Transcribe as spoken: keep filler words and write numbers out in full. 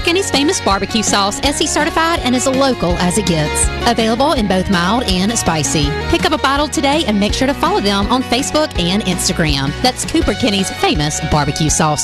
Kenny's Famous Barbecue Sauce, S E certified and as local as it gets. Available in both mild and spicy. Pick up a bottle today and make sure to follow them on Facebook and Instagram. That's Cooper Kenny's Famous Barbecue Sauce.